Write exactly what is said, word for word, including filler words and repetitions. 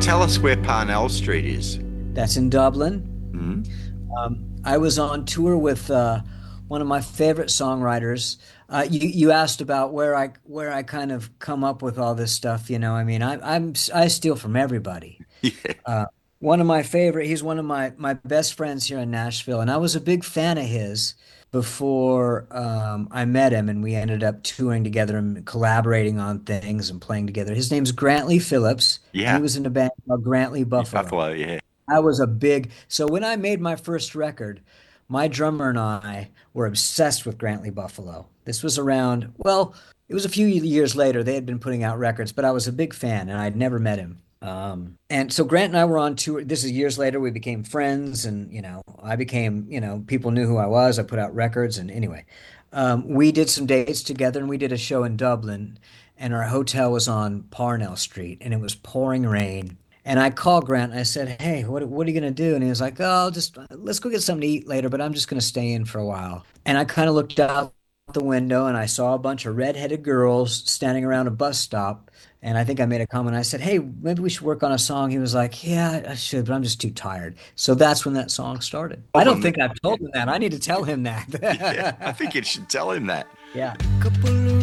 tell us where Parnell Street is. That's in Dublin. Mm-hmm. Um, I was on tour with uh, one of my favorite songwriters. Uh, you you asked about where I where I kind of come up with all this stuff. You know, I mean, I, I'm I steal from everybody. Yeah. Uh, one of my favorite, he's one of my my best friends here in Nashville, and I was a big fan of his before um, I met him, and we ended up touring together and collaborating on things and playing together. His name's Grantley Phillips, and he Yeah. was in a band called Grantley Buffalo. Buffalo, yeah. I was a big, so when I made my first record, my drummer and I were obsessed with Grantley Buffalo. This was around, well, it was a few years later. They had been putting out records, but I was a big fan and I'd never met him. Um, and so Grant and I were on tour. This is years later. We became friends, and you know, I became, you know, people knew who I was. I put out records, and anyway, um, we did some dates together, and we did a show in Dublin, and our hotel was on Parnell Street, and it was pouring rain. And I called Grant and I said, "Hey, what what are you gonna do?" And he was like, "Oh, just let's go get something to eat later, but I'm just gonna stay in for a while." And I kind of looked out the window and I saw a bunch of redheaded girls standing around a bus stop. And I think I made a comment. I said, "Hey, maybe we should work on a song." He was like, "Yeah, I should, but I'm just too tired." So that's when that song started. I don't think I've told him that. I need to tell him Yeah, I that. think you should tell him that. Yeah. Couple of